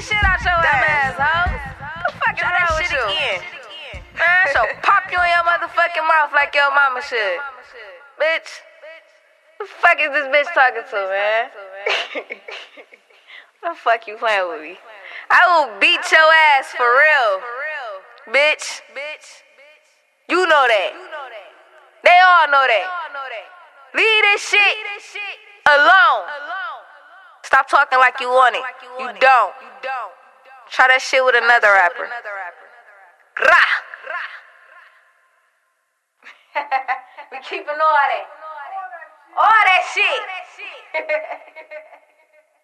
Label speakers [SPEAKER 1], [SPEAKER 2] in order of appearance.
[SPEAKER 1] shit out your ass, hoe. The fuck is wrong with you? Man, so pop you in your motherfucking mouth like your mama should. Bitch. Who the fuck is this bitch talking to, man? What the fuck you playing with me? I will beat your ass for real. Bitch. You know that. They all know that. Leave this shit alone. Stop talking like you want it. You don't. Try that shit with another rapper. Rah. We keeping all that. All that shit.